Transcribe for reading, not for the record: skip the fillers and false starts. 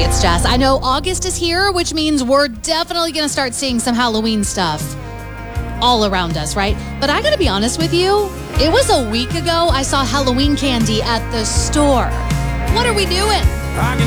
it's Jess. I know August is here, which means we're definitely going to start seeing some Halloween stuff all around us, right? But I got to be honest with you, it was a week ago I saw Halloween candy at the store. What are we doing?